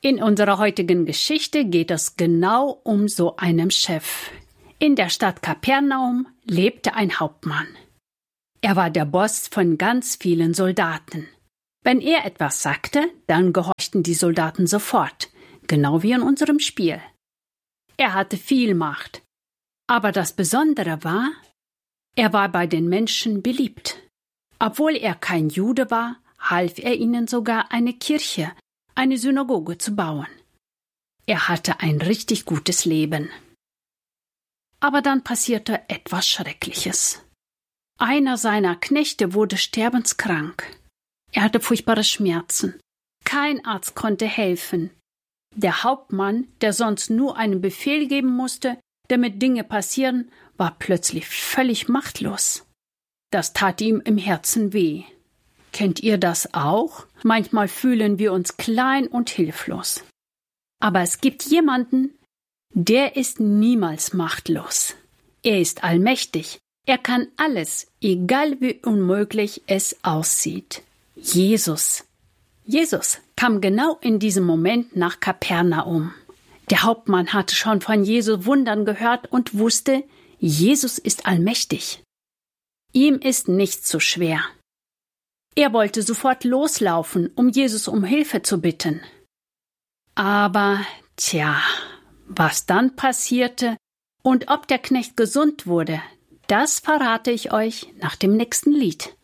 In unserer heutigen Geschichte geht es genau um so einen Chef. In der Stadt Kapernaum lebte ein Hauptmann. Er war der Boss von ganz vielen Soldaten. Wenn er etwas sagte, dann gehorchten die Soldaten sofort, genau wie in unserem Spiel. Er hatte viel Macht. Aber das Besondere war, er war bei den Menschen beliebt. Obwohl er kein Jude war, half er ihnen sogar eine Kirche, eine Synagoge zu bauen. Er hatte ein richtig gutes Leben. Aber dann passierte etwas Schreckliches. Einer seiner Knechte wurde sterbenskrank. Er hatte furchtbare Schmerzen. Kein Arzt konnte helfen. Der Hauptmann, der sonst nur einen Befehl geben musste, damit Dinge passieren, war plötzlich völlig machtlos. Das tat ihm im Herzen weh. Kennt ihr das auch? Manchmal fühlen wir uns klein und hilflos. Aber es gibt jemanden, der ist niemals machtlos. Er ist allmächtig. Er kann alles, egal wie unmöglich es aussieht. Jesus. Jesus kam genau in diesem Moment nach Kapernaum. Der Hauptmann hatte schon von Jesu Wundern gehört und wusste, Jesus ist allmächtig. Ihm ist nichts zu schwer. Er wollte sofort loslaufen, um Jesus um Hilfe zu bitten. Aber, was dann passierte und ob der Knecht gesund wurde, das verrate ich euch nach dem nächsten Lied.